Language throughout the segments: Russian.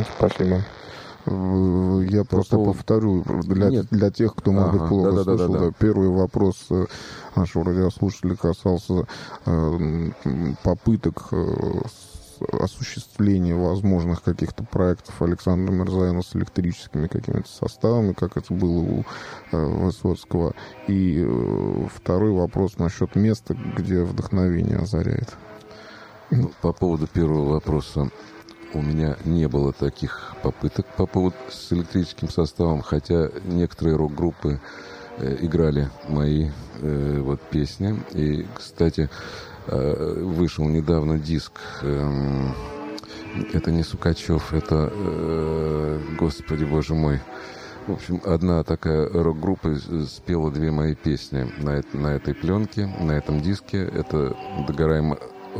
Спасибо. Я просто повторю для тех, кто, может быть, плохо слышал. Да. Первый вопрос нашего радиослушателя касался попыток осуществления возможных каких-то проектов Александра Мирзояна с электрическими какими-то составами, как это было у Высоцкого. И второй вопрос насчет места, где вдохновение озаряет. По поводу первого вопроса. У меня не было таких попыток по поводу с электрическим составом, хотя некоторые рок-группы играли мои песни. И, кстати, вышел недавно диск. Это не Сукачев, это, господи, боже мой. В общем, одна такая рок-группа спела две мои песни на этой пленке, на этом диске. Это «Догораем».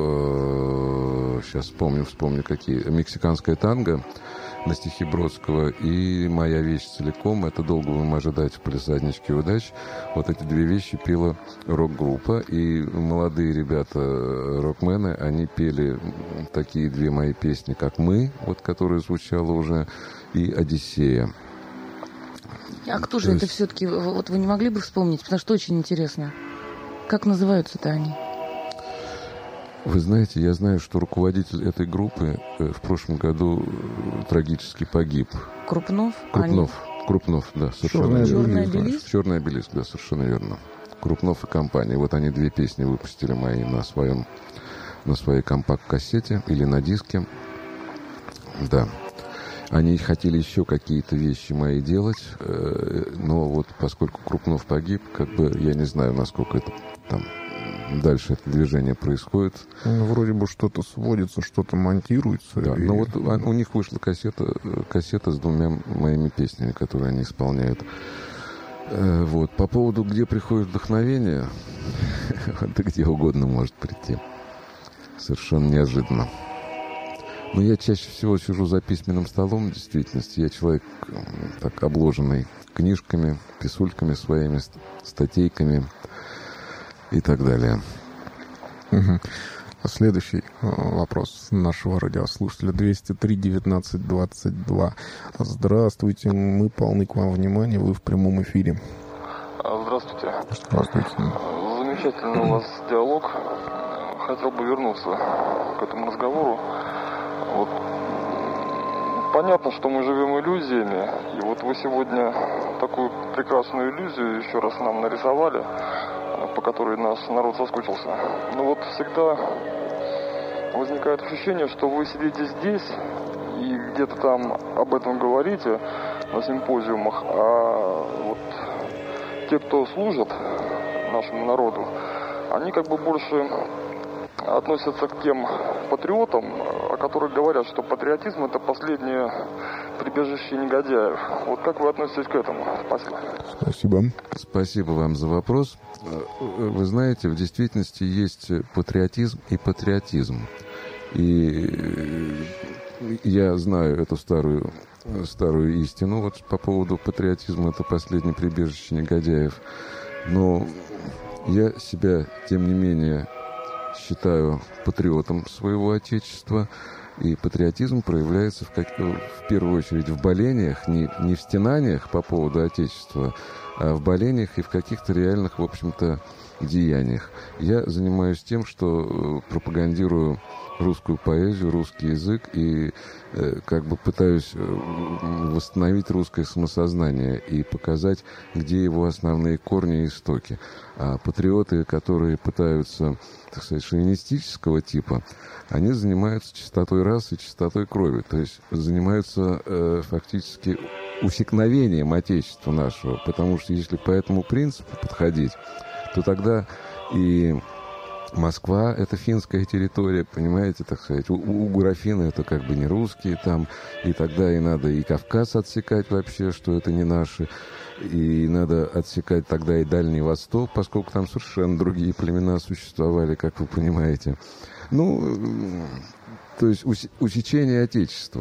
Сейчас вспомню какие. «Мексиканская танго» на стихи Бродского и «Моя вещь целиком». Это «Долго будем ожидать в палисадничке удач». Вот эти две вещи пела рок-группа. И молодые ребята, рокмены, они пели такие две мои песни, как «Мы», вот которая звучала уже, и «Одиссея». А кто же это все-таки? Вот вы не могли бы вспомнить? Потому что очень интересно. Как называются-то они? Вы знаете, я знаю, что руководитель этой группы в прошлом году трагически погиб. Крупнов? Крупнов, да, совершенно верно. «Черный обелиск»? «Черный обелиск», да, совершенно верно. Крупнов и компания. Вот они две песни выпустили мои на своей компакт-кассете или на диске. Да. Они хотели еще какие-то вещи мои делать, но вот поскольку Крупнов погиб, я не знаю, насколько это там дальше это движение происходит. Вроде бы что-то сводится, что-то монтируется. Да, но вот у них вышла кассета с двумя моими песнями, которые они исполняют. Вот. По поводу, где приходит вдохновение, да где угодно может прийти. Совершенно неожиданно. Но я чаще всего сижу за письменным столом, в действительности. Я человек так обложенный книжками, писульками своими, статейками и так далее. Угу. Следующий вопрос нашего радиослушателя 203-19-22. Здравствуйте, мы полны к вам внимания, вы в прямом эфире. Здравствуйте. Здравствуйте. Замечательный у вас диалог. Хотел бы вернуться к этому разговору. Вот. Понятно, что мы живем иллюзиями, и вот вы сегодня такую прекрасную иллюзию еще раз нам нарисовали, по которой наш народ соскучился. Но вот всегда возникает ощущение, что вы сидите здесь и где-то там об этом говорите на симпозиумах, а вот те, кто служат нашему народу, они больше относятся к тем патриотам, о которых говорят, что патриотизм — это последнее прибежище негодяев. Вот как вы относитесь к этому? Спасибо. Спасибо. Спасибо вам за вопрос. Вы знаете, в действительности есть патриотизм и патриотизм. И я знаю эту старую истину вот по поводу патриотизма — это последнее прибежище негодяев. Но я себя, тем не менее, считаю патриотом своего Отечества, и патриотизм проявляется в первую очередь в болениях, не в стенаниях по поводу Отечества, а в болениях и в каких-то реальных, в общем-то, деяниях. Я занимаюсь тем, что пропагандирую русскую поэзию, русский язык и пытаюсь восстановить русское самосознание и показать, где его основные корни и истоки. А патриоты, которые пытаются, так сказать, шовинистического типа, они занимаются чистотой расы, чистотой крови, то есть занимаются фактически усекновением Отечества нашего, потому что если по этому принципу подходить, то тогда и Москва — это финская территория, понимаете, так сказать. У графина это не русские там, и тогда и надо и Кавказ отсекать вообще, что это не наши, и надо отсекать тогда и Дальний Восток, поскольку там совершенно другие племена существовали, как вы понимаете. То есть усечение Отечества.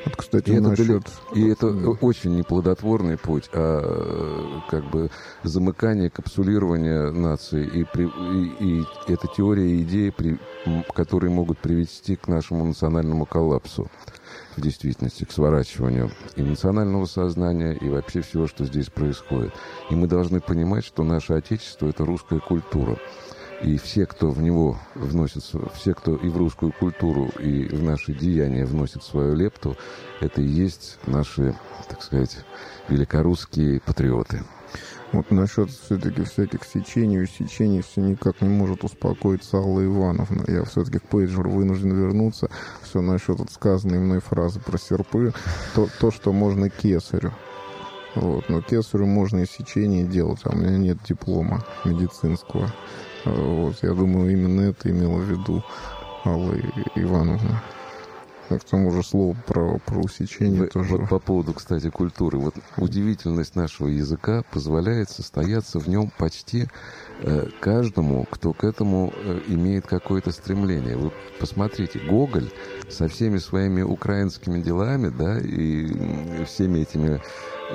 Вот, кстати, это очень неплодотворный путь, а как бы замыкание, капсулирование нации. И это теория и идеи, которые могут привести к нашему национальному коллапсу. В действительности, к сворачиванию и национального сознания, и вообще всего, что здесь происходит. И мы должны понимать, что наше Отечество – это русская культура. И все, кто в него вносит, все, кто и в русскую культуру, и в наши деяния вносит свою лепту, это и есть наши, так сказать, великорусские патриоты. Вот насчет все-таки всяких сечений, усечений все никак не может успокоиться Алла Ивановна. Я все-таки к пейджеру вынужден вернуться. Все насчет сказанной мной фразы про серпы. То, что можно кесарю. Вот. Но кесарю можно и сечение делать, а у меня нет диплома медицинского. Вот. Я думаю, именно это имела в виду Алла Ивановна. К тому же слово про усечение тоже. Вот по поводу, кстати, культуры. Вот удивительность нашего языка позволяет состояться в нем почти каждому, кто к этому имеет какое-то стремление. Вы посмотрите, Гоголь со всеми своими украинскими делами, да, и всеми этими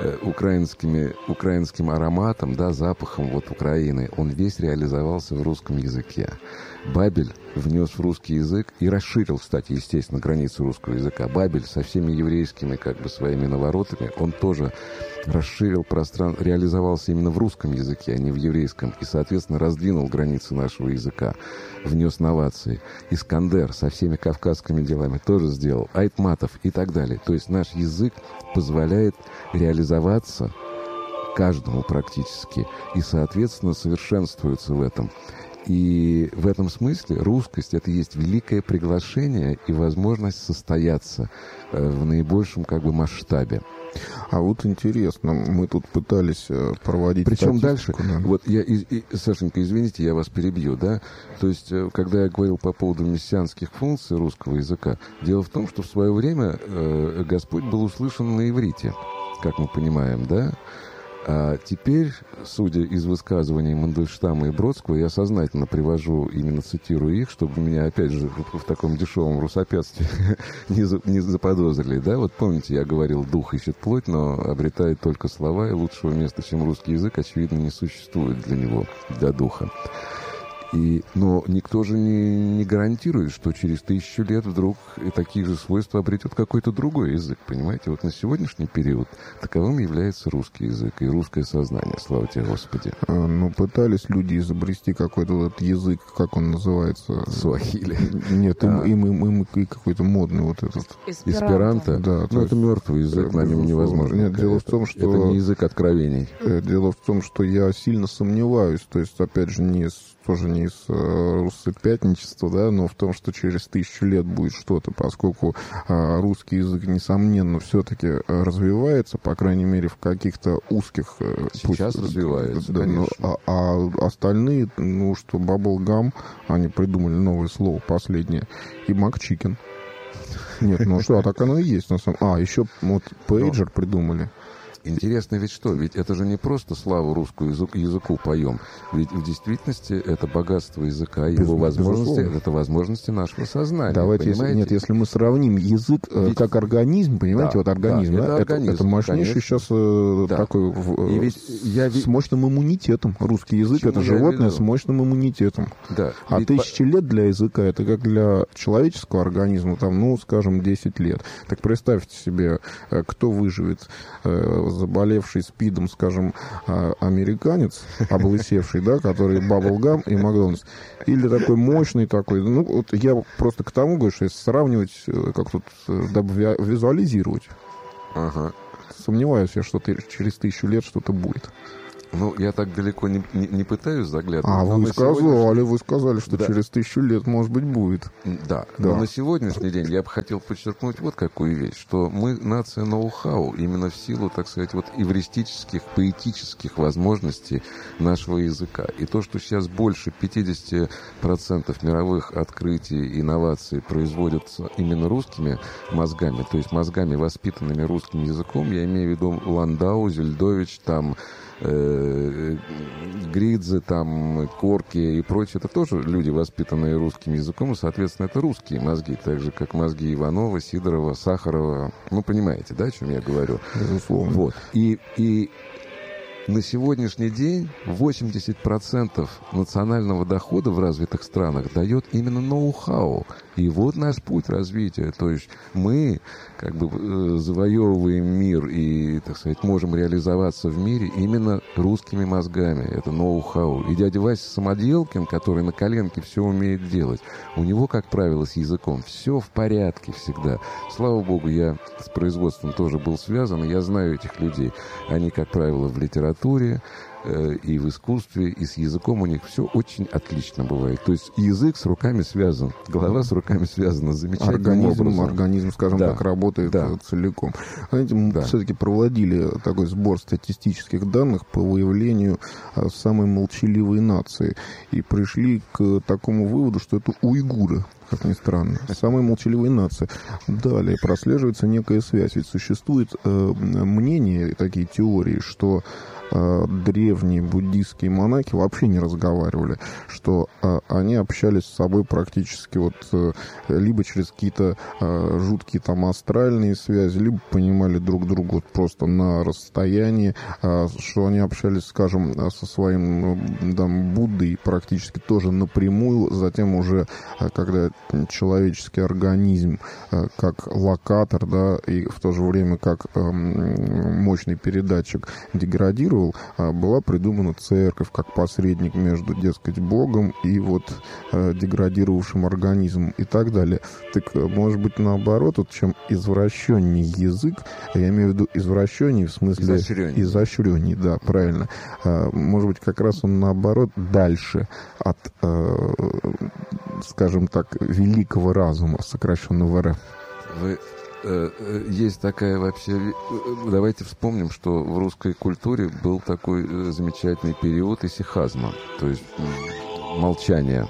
украинским ароматом, да, запахом вот Украины, он весь реализовался в русском языке. Бабель внес в русский язык и расширил, кстати, естественно, границы русского языка. Бабель со всеми еврейскими, как бы, своими наворотами, он тоже расширил пространство, реализовался именно в русском языке, а не в еврейском, и, соответственно, раздвинул границы нашего языка, внес новации. Искандер со всеми кавказскими делами тоже сделал, Айтматов и так далее. То есть наш язык позволяет реализоваться каждому практически, и, соответственно, совершенствуется в этом. И в этом смысле русскость — это есть великое приглашение и возможность состояться в наибольшем, как бы, масштабе. А вот интересно, мы тут пытались проводить Причем статистику. Дальше, да. Вот я, Сашенька, извините, я вас перебью, да? То есть, когда я говорил по поводу мессианских функций русского языка, дело в том, что в свое время Господь был услышан на иврите, как мы понимаем, да? А теперь, судя из высказываний Мандельштама и Бродского, я сознательно привожу, именно цитирую их, чтобы меня, опять же, в таком дешевом русопятстве не заподозрили, да? Вот помните, я говорил, дух ищет плоть, но обретает только слова, и лучшего места, чем русский язык, очевидно, не существует для него, для духа. Но никто же не гарантирует, что через 1000 лет вдруг и такие же свойства обретет какой-то другой язык, понимаете? Вот на сегодняшний период таковым является русский язык и русское сознание, слава тебе, Господи. Ну, пытались люди изобрести какой-то этот язык, как он называется? Суахили. Нет, им какой-то модный вот этот. Эсперанто? Да. Ну, это мертвый язык, на нем невозможно. Нет, дело в том, что... Это не язык откровений. Дело в том, что я сильно сомневаюсь, то есть, опять же, тоже не из руссопятничества, да, но в том, что через 1000 лет будет что-то, поскольку русский язык, несомненно, все-таки развивается, по крайней мере, в каких-то узких... Сейчас развивается, да, конечно. А остальные, что bubblegum, они придумали новое слово, последнее, и McChicken. Нет, так оно и есть на самом... еще вот пейджер придумали. Интересно ведь что? Ведь это же не просто славу русскому языку поем. Ведь в действительности это богатство языка, его возможности, это возможности нашего сознания. Давайте, если мы сравним язык как организм, понимаете, да, вот организм, да, это мощнейший сейчас такой с мощным иммунитетом. Русский язык — это животное с мощным иммунитетом. Да. А 1000 лет для языка — это как для человеческого организма, там, скажем, 10 лет. Так представьте себе, кто выживет, заболевший СПИДом, скажем, американец, облысевший, да, который Bubblegum и Макдональдс, или такой мощный такой. Вот я просто к тому говорю, что если сравнивать, как тут, дабы визуализировать, сомневаюсь я, что через 1000 лет что-то будет. Я так далеко не пытаюсь заглядывать. Вы сказали, что через 1000 лет, может быть, будет. Да. Но на сегодняшний день я бы хотел подчеркнуть вот какую вещь, что мы нация ноу-хау, именно в силу, так сказать, вот эвристических, поэтических возможностей нашего языка. И то, что сейчас больше 50% мировых открытий, инноваций производятся именно русскими мозгами, то есть мозгами, воспитанными русским языком, я имею в виду Ландау, Зельдович, там, Гридзе, там, Корки и прочее, это тоже люди, воспитанные русским языком, и, соответственно, это русские мозги, так же, как мозги Иванова, Сидорова, Сахарова. Ну, понимаете, да, о чем я говорю? Безусловно. Вот. И на сегодняшний день 80% национального дохода в развитых странах дает именно ноу-хау. И вот наш путь развития. То есть мы как бы завоевываем мир и, так сказать, можем реализоваться в мире именно русскими мозгами. Это ноу-хау. И дядя Вася Самоделкин, который на коленке все умеет делать, у него, как правило, с языком все в порядке всегда. Слава богу, я с производством тоже был связан, и я знаю этих людей. Они, как правило, в литературе, и в искусстве, и с языком у них все очень отлично бывает. То есть язык с руками связан, голова с руками связана замечательным образом. Организм, скажем так, работает целиком. Знаете, мы все-таки проводили такой сбор статистических данных по выявлению самой молчаливой нации. И пришли к такому выводу, что это уйгуры. Как ни странно. Самые молчаливые нации. Далее прослеживается некая связь. Ведь существует мнение, такие теории, что древние буддийские монахи вообще не разговаривали, что они общались с собой практически вот либо через какие-то жуткие там астральные связи, либо понимали друг друга вот просто на расстоянии, что они общались, скажем, со своим там, Буддой практически тоже напрямую, затем уже, когда человеческий организм как локатор, да, и в то же время как мощный передатчик деградировал, была придумана церковь как посредник между, дескать, Богом и вот деградировавшим организмом и так далее. Так, может быть, наоборот, вот, чем извращенней язык, я имею в виду извращенней в смысле изощренней, да, правильно. Может быть, как раз он наоборот дальше от, скажем так, великого разума, сокращенного РФ. Есть такая вообще... Давайте вспомним, что в русской культуре был такой замечательный период исихазма, то есть молчания.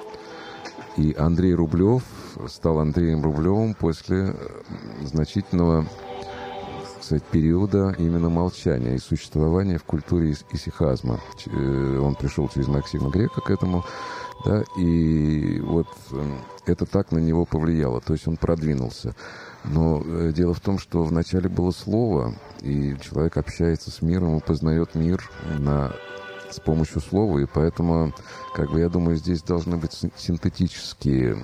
И Андрей Рублев стал Андреем Рублевым после значительного, так сказать, периода именно молчания и существования в культуре исихазма. Он пришел через Максима Грека к этому, да, и вот это так на него повлияло, то есть он продвинулся. Но дело в том, что вначале было слово, и человек общается с миром и познает мир с помощью слова, и поэтому, как бы, я думаю, здесь должны быть синтетические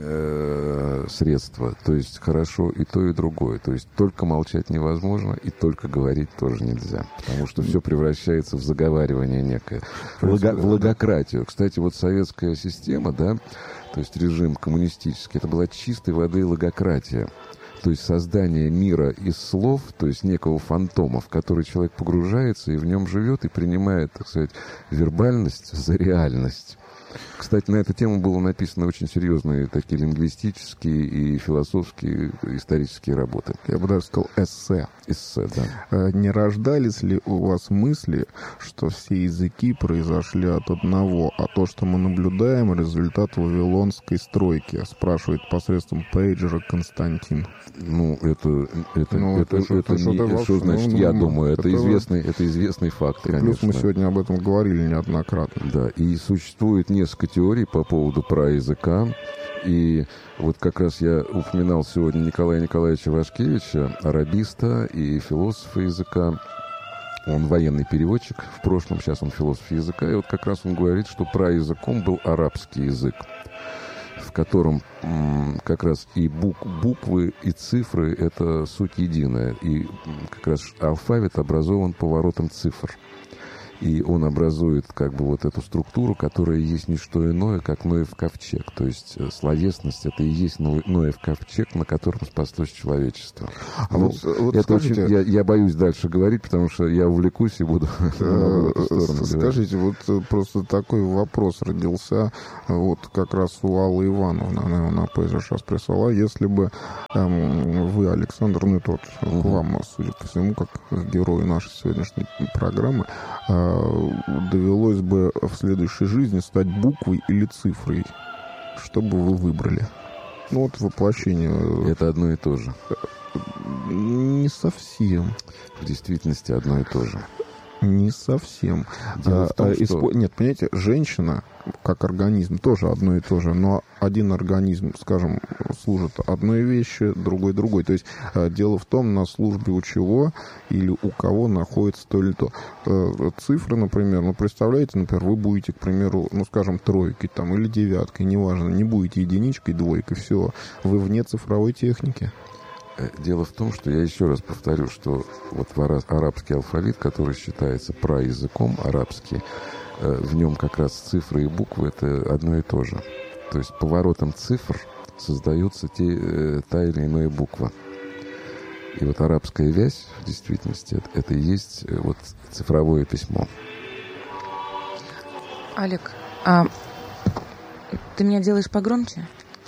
средства, то есть хорошо и то, и другое. То есть только молчать невозможно, и только говорить тоже нельзя, потому что все превращается в заговаривание некое, в логократию. Кстати, вот советская система, да, то есть режим коммунистический, это была чистой воды логократия. То есть создание мира из слов, то есть некого фантома, в который человек погружается и в нем живет, и принимает, так сказать, вербальность за реальность. Кстати, на эту тему было написано очень серьезные такие лингвистические и философские исторические работы. Я бы даже сказал эссе. Эссе, да. Не рождались ли у вас мысли, что все языки произошли от одного, а то, что мы наблюдаем, результат вавилонской стройки? Спрашивает посредством пейджера Константин. Ну, это что значит, я думаю, это известный факт, конечно. Плюс мы сегодня об этом говорили неоднократно. Да, и существует несколько теорий по поводу праязыка. И вот как раз я упоминал сегодня Николая Николаевича Вашкевича, арабиста и философа языка. Он военный переводчик в прошлом, сейчас он философ языка. И вот как раз он говорит, что праязыком был арабский язык, в котором как раз и буквы, и цифры — это суть единая. И как раз алфавит образован поворотом цифр. И он образует как бы вот эту структуру, которая есть не что иное, как Ноев ковчег. То есть словесность — это и есть Ноев ковчег, на котором спаслось человечество. А вот это скажите, очень, я боюсь дальше говорить, потому что я увлекусь и буду в эту сторону скажите, говорить. Вот просто такой вопрос родился вот как раз у Аллы Ивановны. Она его на пейджер сейчас прислала. Если бы вы, Александр, ну тот, к вам, судя по всему, как герою нашей сегодняшней программы, довелось бы в следующей жизни стать буквой или цифрой, что бы вы выбрали? Ну вот воплощение. Это одно и то же. Не совсем. В действительности одно и то же. Не совсем. Нет, понимаете, женщина как организм тоже одно и то же, но один организм, скажем, служит одной вещи, другой. То есть дело в том, на службе у чего или у кого находится то или то. Цифры, например, представляете, например, вы будете, к примеру, скажем, тройкой там, или девяткой, неважно, не будете единичкой, двойкой, все, вы вне цифровой техники. Дело в том, что я еще раз повторю, что вот арабский алфавит, который считается праязыком арабский, в нем как раз цифры и буквы — это одно и то же. То есть поворотом цифр создаются та или иная буква. И вот арабская вязь, в действительности, это и есть вот цифровое письмо. Олег, ты меня делаешь погромче?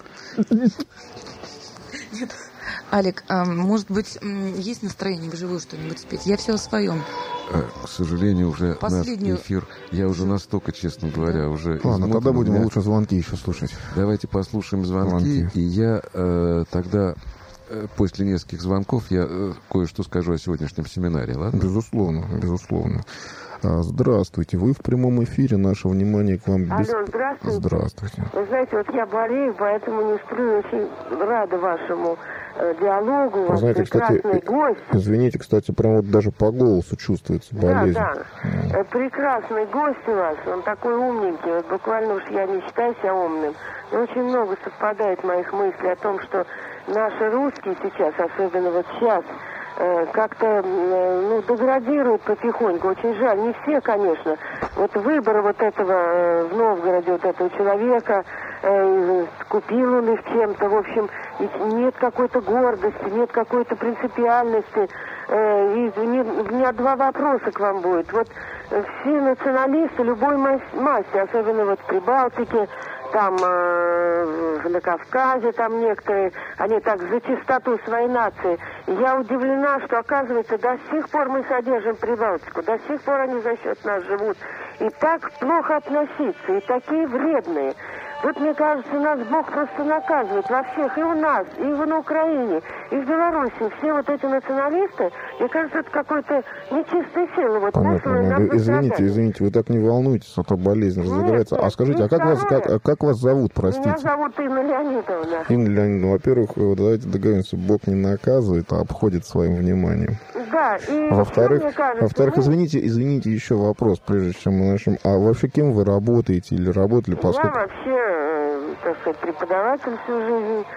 Нет. Олег, может быть, есть настроение вживую что-нибудь спеть? Я все о своем. К сожалению, уже наш эфир, я уже настолько, честно говоря, уже... Ладно, тогда будем лучше звонки еще слушать. Давайте послушаем звонки. И я тогда, после нескольких звонков, я кое-что скажу о сегодняшнем семинаре, ладно? Безусловно. Здравствуйте, вы в прямом эфире, наше внимание к вам... Алло, здравствуйте. Здравствуйте. Вы знаете, вот я болею, поэтому не сплю, очень рада вашему диалогу. Вы знаете, кстати, гость. Извините, кстати, прям вот даже по голосу чувствуется болезнь. Да. Прекрасный гость у вас, он такой умненький, вот буквально уж я не считаю себя умным, но очень много совпадает моих мыслей о том, что наши русские сейчас, особенно вот сейчас, как-то деградируют потихоньку. Очень жаль. Не все, конечно. Вот выбор вот этого в Новгороде, вот этого человека, купил он их чем-то, в общем, нет какой-то гордости, нет какой-то принципиальности. И у меня два вопроса к вам будет. Вот все националисты любой масти, особенно вот в Прибалтике, там на Кавказе, там некоторые, они так за чистоту своей нации. Я удивлена, что, оказывается, до сих пор мы содержим Прибалтику, до сих пор они за счет нас живут. И так плохо относиться, и такие вредные. Вот, мне кажется, нас Бог просто наказывает во всех, и у нас, и на Украине, и в Беларуси. Все вот эти националисты, мне кажется, это какой-то нечистой силы. Вот понятно. Извините, вы так не волнуйтесь, а то болезнь разыграется. А скажите, как вас зовут, простите? Меня зовут Инна Леонидовна. Инна Леонидовна, во-первых, давайте договоримся, Бог не наказывает, а обходит своим вниманием. Да, и во-вторых, извините, еще вопрос, прежде чем мы начнем. А вообще кем вы работаете или работали, поскольку... Я вообще, так сказать, преподаватель всю жизнь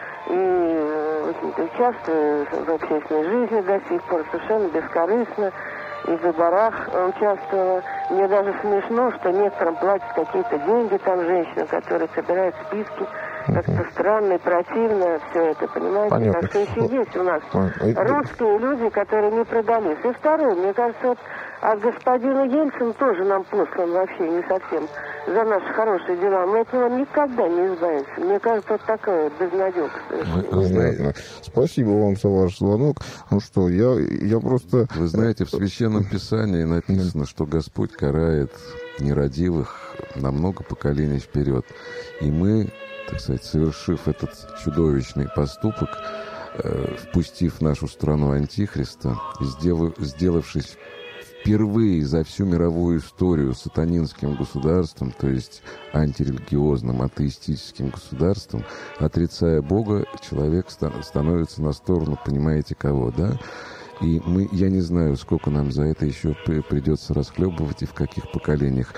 и участвую в общественной жизни до сих пор совершенно бескорыстно. И в выборах участвовала. Мне даже смешно, что некоторым платят какие-то деньги там женщины, которые собирают списки. Как-то странно и противно все это, понимаете? Понятно. Так что еще есть у нас русские люди, которые не продались. И второе, мне кажется, вот от господина Ельцина тоже нам послан вообще не совсем за наши хорошие дела. Мы от него никогда не избавимся. Мне кажется, вот такая безнадега. Понятно. Спасибо вам за ваш звонок. Ну что, я просто... Вы знаете, в Священном Писании написано, что Господь карает нерадивых на много поколений вперед. И мы, так сказать, совершив этот чудовищный поступок, впустив в нашу страну Антихриста, сделавшись впервые за всю мировую историю сатанинским государством, то есть антирелигиозным, атеистическим государством, отрицая Бога, человек становится на сторону, понимаете, кого, да? И я не знаю, сколько нам за это еще придется расхлебывать и в каких поколениях.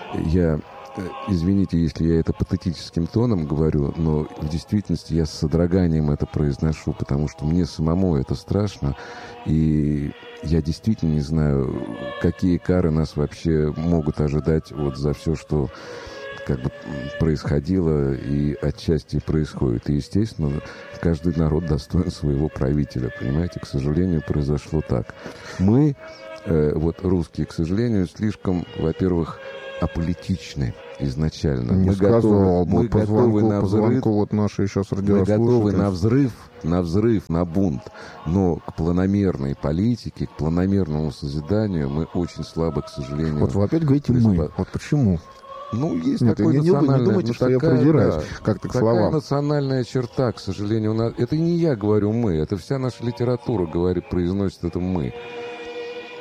Извините, если я это патетическим тоном говорю, но в действительности я с содроганием это произношу, потому что мне самому это страшно, и я действительно не знаю, какие кары нас вообще могут ожидать вот за все, что как бы происходило и отчасти происходит. И, естественно, каждый народ достоин своего правителя, понимаете? К сожалению, произошло так. Мы, вот русские, к сожалению, слишком, во-первых, аполитичны изначально. Не сказал, мы готовы на взрыв, вот наши сейчас мы готовы на взрыв, на бунт, но к планомерной политике, к планомерному созиданию мы очень слабо, к сожалению. Вот вы опять говорите «мы». Вот почему? Ну, есть такое национальное... Не думайте, что я придираюсь как-то к словам. Такая национальная черта, к сожалению, у нас... Это не я говорю «мы», это вся наша литература произносит это «мы».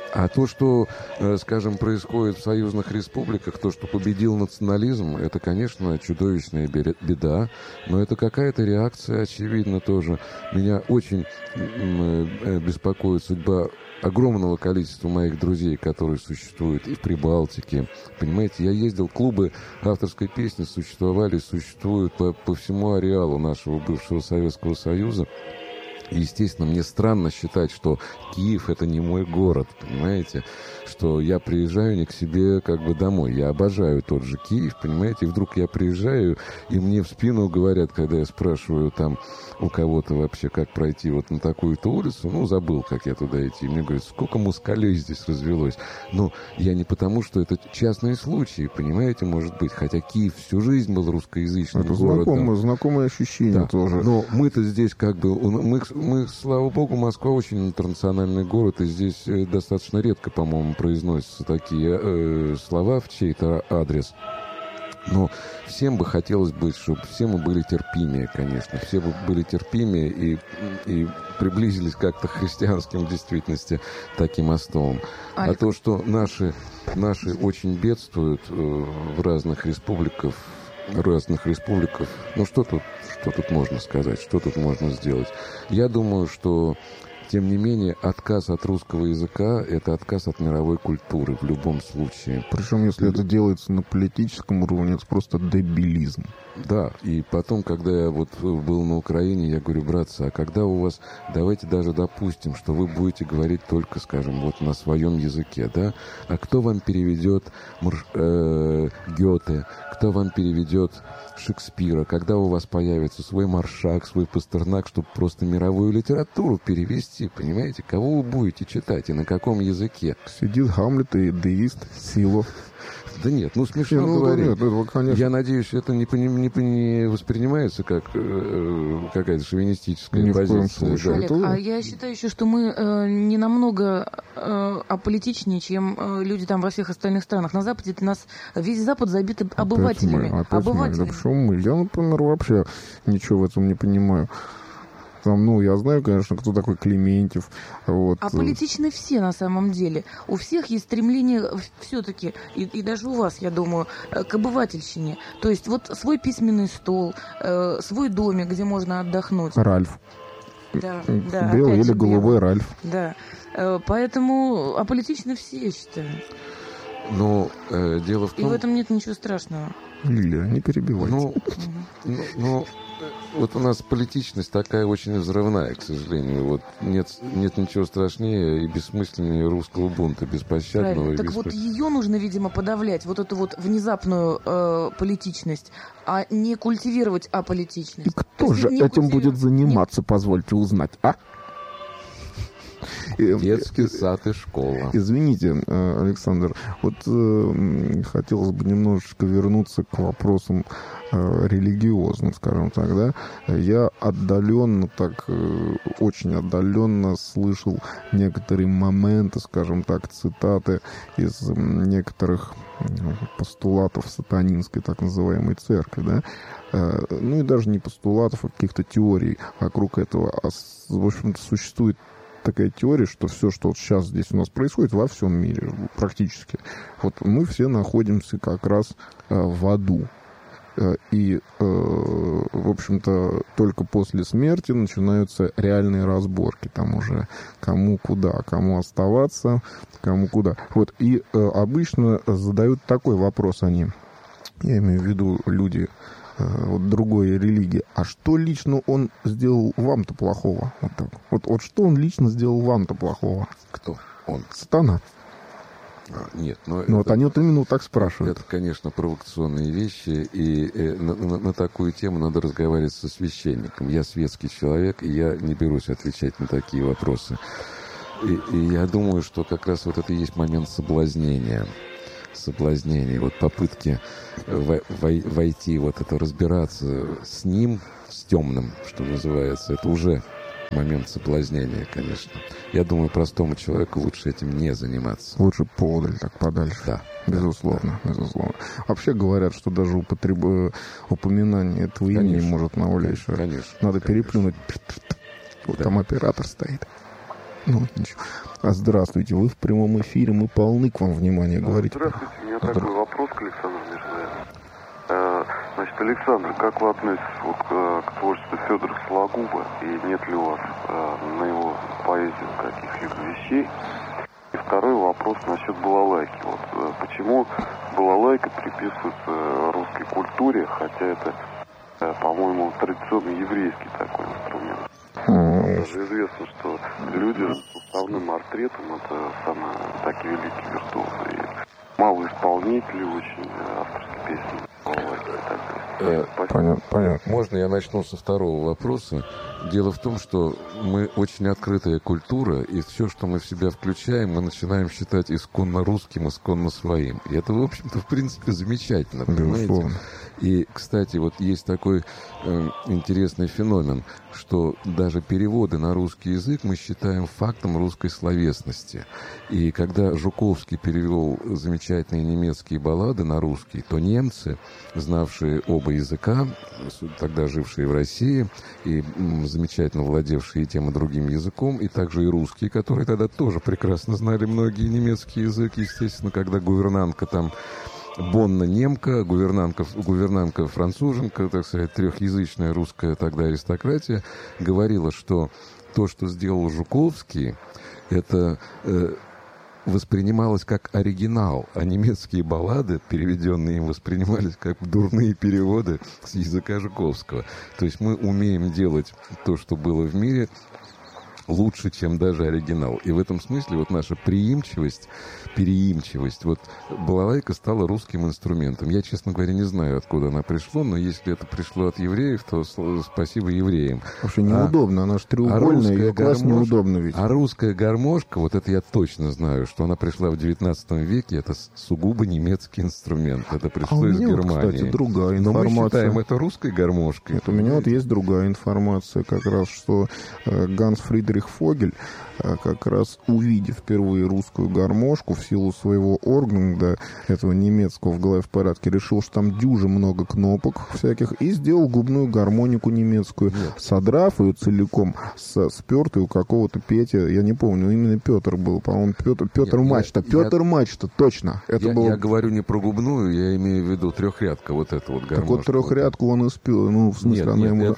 А то, что, скажем, происходит в союзных республиках, то, что победил национализм, это, конечно, чудовищная беда, но это какая-то реакция, очевидно, тоже. Меня очень беспокоит судьба огромного количества моих друзей, которые существуют и в Прибалтике. Понимаете, я ездил, клубы авторской песни существуют по всему ареалу нашего бывшего Советского Союза. И, естественно, мне странно считать, что Киев — это не мой город, понимаете? Что я приезжаю не к себе как бы домой. Я обожаю тот же Киев, понимаете? И вдруг я приезжаю, и мне в спину говорят, когда я спрашиваю там у кого-то вообще, как пройти вот на такую-то улицу, ну, забыл, как я туда идти. Мне говорят, сколько москалей здесь развелось. Ну, я не потому, что это частные случаи, понимаете, может быть. Хотя Киев всю жизнь был русскоязычным городом. Знакомое ощущение да. тоже. Но мы-то здесь как бы... Мы, слава богу, Москва очень интернациональный город, и здесь достаточно редко, по-моему, произносятся такие слова в чей-то адрес. Но всем бы хотелось бы, чтобы все мы были терпимее, конечно. Все бы были терпимее и приблизились как-то к христианским, в действительности, таким остовам. А то, что наши очень бедствуют в разных республиках, ну что тут можно сказать, что тут можно сделать? Я думаю, что, тем не менее, отказ от русского языка – это отказ от мировой культуры в любом случае. Причем, если это делается на политическом уровне, это просто дебилизм. Да, и потом, когда я вот был на Украине, я говорю, братцы, а когда у вас, давайте даже допустим, что вы будете говорить только, скажем, вот на своем языке, да, а кто вам переведет Гёте, кто вам переведет Шекспира, когда у вас появится свой Маршак, свой Пастернак, чтобы просто мировую литературу перевести, понимаете, кого вы будете читать и на каком языке? Сидит Гамлет и деист Силов. Да нет, ну смешно говорить. Нет, это, конечно. Я надеюсь, это не воспринимается как какая-то шовинистическая позиция. Да. Олег, а я считаю еще, что мы не намного аполитичнее, чем люди там во всех остальных странах. На Западе нас весь Запад забит обывателями. Я, например, вообще ничего в этом не понимаю. Там, я знаю, конечно, кто такой Клементьев. Вот. А политичны все на самом деле. У всех есть стремление все-таки, и даже у вас, я думаю, к обывательщине. То есть вот свой письменный стол, свой домик, где можно отдохнуть. Ральф. Да, белый или голубой Ральф. Да. Поэтому аполитичны все, я считаю. Но дело в том... И в этом нет ничего страшного. Лилия, не перебивайте. Вот у нас политичность такая очень взрывная, к сожалению. Вот нет ничего страшнее и бессмысленнее русского бунта, беспощадного. Так вот ее нужно, видимо, подавлять, вот эту вот внезапную политичность, а не культивировать аполитичность. И кто же этим будет заниматься, позвольте узнать, а? Детский сад и школа. Извините, Александр, вот хотелось бы немножечко вернуться к вопросам религиозным, скажем так, да. Я очень отдаленно слышал некоторые моменты, скажем так, цитаты из некоторых постулатов сатанинской так называемой церкви, да. Ну и даже не постулатов, а каких-то теорий вокруг этого. В общем-то, существует такая теория, что все, что вот сейчас здесь у нас происходит во всем мире, практически, вот мы все находимся как раз в аду. И, в общем-то, только после смерти начинаются реальные разборки. Там уже кому куда, кому оставаться, кому куда. Вот. И обычно задают такой вопрос они, я имею в виду люди другой религии. А что лично он сделал вам-то плохого? Вот так. Вот что он лично сделал вам-то плохого? Кто? Он. Сатана. Нет, но вот они вот именно так спрашивают. Это, конечно, провокационные вещи, и на такую тему надо разговаривать со священником. Я светский человек, и я не берусь отвечать на такие вопросы. И я думаю, что как раз вот это и есть момент соблазнения, вот попытки войти, вот это разбираться с ним, с темным, что называется, это уже момент соблазнения, конечно. Я думаю, простому человеку лучше этим не заниматься. Лучше подаль, так подальше. Да. Безусловно, да. Безусловно. Вообще говорят, что даже упоминание этого имени может навлечь. Конечно. Надо переплюнуть. Вот да. Там оператор стоит. Ну, ничего. Здравствуйте, вы в прямом эфире, мы полны к вам внимания, говорите. Здравствуйте, у меня такой вопрос к Александру Мирзаеву. Значит, Александр, как вы относитесь вот к творчеству Федора Сологуба, и нет ли у вас на его поэзию каких-либо вещей? И второй вопрос насчет балалайки. Вот почему балалайка приписывается русской культуре, хотя это, по-моему, традиционно еврейский такой инструмент. Даже известно, что люди с уставным артретом — это самые такие великие виртуозы. И мало исполнителей очень авторских песен. Понятно. Можно я начну со второго вопроса? Дело в том, что мы очень открытая культура, и все, что мы в себя включаем, мы начинаем считать исконно русским, исконно своим. И это, в общем-то, в принципе, замечательно, понимаете? И, кстати, вот есть такой интересный феномен, что даже переводы на русский язык мы считаем фактом русской словесности. И когда Жуковский перевел замечательные немецкие баллады на русский, то немцы, знавшие оба языка, тогда жившие в России, и замечательно владевшие тем и другим языком, и также и русские, которые тогда тоже прекрасно знали многие немецкий язык, естественно, когда гувернантка там Бонна немка, гувернантка француженка, так сказать, трехязычная русская тогда аристократия, говорила, что то, что сделал Жуковский, это воспринималось как оригинал, а немецкие баллады, переведенные им, воспринимались как дурные переводы с языка Жуковского. То есть мы умеем делать то, что было в мире, лучше, чем даже оригинал. И в этом смысле вот наша переимчивость, вот балалайка стала русским инструментом. Я, честно говоря, не знаю, откуда она пришла, но если это пришло от евреев, то спасибо евреям. Потому что неудобно, она же треугольная, ее класть неудобно ведь. А русская гармошка, вот это я точно знаю, что она пришла в 19 веке, это сугубо немецкий инструмент. Это пришло из Германии. Кстати, другая информация. Но мы считаем это русской гармошкой. Нет, у меня вот есть другая информация, как раз, что Ганс Фридрих Фогель, как раз увидев впервые русскую гармошку, в силу своего органа, этого немецкого в голове в порядке, решил, что там дюже много кнопок всяких, и сделал губную гармонику немецкую, содрав ее целиком, спертую у какого-то Петя, я не помню, именно Петр был, по-моему, Петр Мачта, точно. Это было... Я говорю не про губную, я имею в виду трехрядка, вот это вот гармошка. Так вот трехрядку он и спел, ну, в смысле,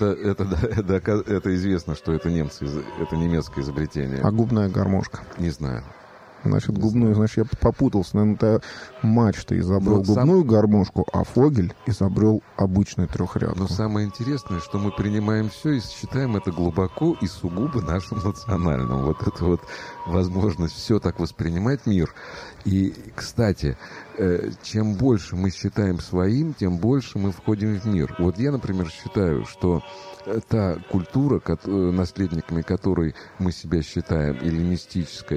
это известно, что это немцы, это немецкое изобретение. А губная гармошка? Не знаю. Значит, губную, значит, я попутался. Наверное, это Мачта изобрел губную гармошку, а Фогель изобрел обычную трехрядку. Но самое интересное, что мы принимаем все и считаем это глубоко и сугубо нашим национальным. Вот это вот возможность все так воспринимать мир. И, кстати, чем больше мы считаем своим, тем больше мы входим в мир. Вот я, например, считаю, что та культура, наследниками которой мы себя считаем, эллинистическая,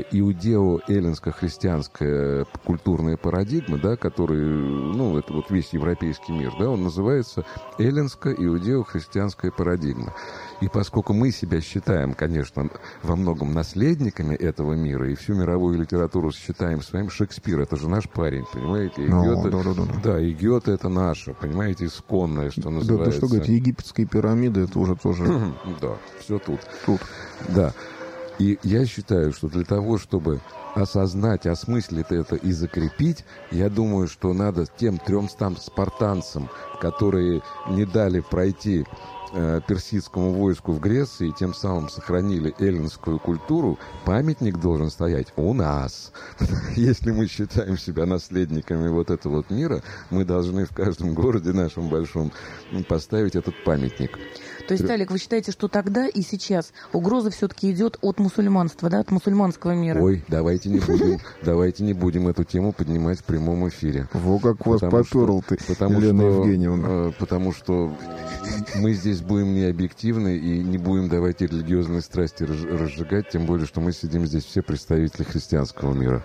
иудео-эллинско-христианская культурная парадигма, да, который, ну, это вот весь европейский мир, да, он называется эллинско-иудео-христианская парадигма. И поскольку мы себя считаем, конечно, во многом наследниками этого мира, и всю мировую литературу считаем своим, Шекспир — это же наш парень, понимаете? И Гёте — это наше, понимаете, исконное, что называется. Да, что говорить, египетские пирамиды — это уже тоже... Да, все тут. Да. И я считаю, что для того, чтобы осознать, осмыслить это и закрепить, я думаю, что надо тем 300 спартанцам, которые не дали пройти персидскому войску в Греции, тем самым сохранили эллинскую культуру, памятник должен стоять у нас. Если мы считаем себя наследниками вот этого вот мира, мы должны в каждом городе нашем большом поставить этот памятник. То есть, Алик, вы считаете, что тогда и сейчас угроза все-таки идет от мусульманства, да, от мусульманского мира? Ой, давайте не будем эту тему поднимать в прямом эфире. Во как вас поперл ты, Елена Евгеньевна. Потому что мы здесь будем не объективны и не будем давать религиозные страсти разжигать, тем более, что мы сидим здесь все представители христианского мира.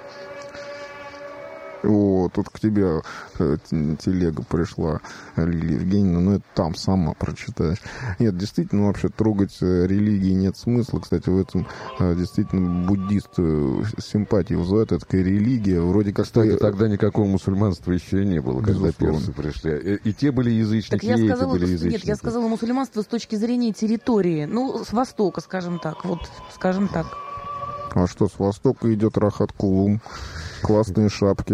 О, тут к тебе телега пришла, Лилия Евгеньевна, ну это там сама прочитаешь. Нет, действительно, вообще трогать религии нет смысла. Кстати, в этом действительно буддист симпатии вызывает, это такая религия, вроде как... Кстати, тогда никакого мусульманства еще и не было, когда персы пришли. И те были язычники, и эти были язычники. Нет, я сказала мусульманство с точки зрения территории, ну, с востока, скажем так, вот, скажем так. А что, с востока идет Рахат Кулум. Классные шапки.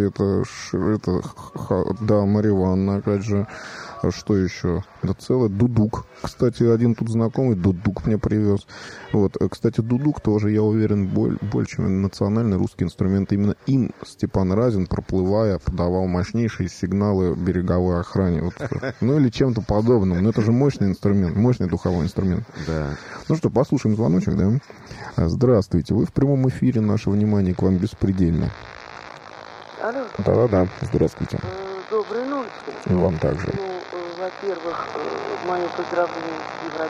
Да, Марья Ивановна, опять же. А что еще? Да целый дудук. Кстати, один тут знакомый дудук мне привез. Вот. Кстати, дудук тоже, я уверен, больше национальный русский инструмент. Именно им Степан Разин, проплывая, подавал мощнейшие сигналы береговой охране. Вот. Ну или чем-то подобным. Но это же мощный инструмент, мощный духовой инструмент. Да. Ну что, послушаем звоночек, да? Здравствуйте. Вы в прямом эфире. Наше внимание к вам беспредельно. Алло. Да-да-да. Здравствуйте. Доброй ночи. И вам также. Во-первых, мое поздравление с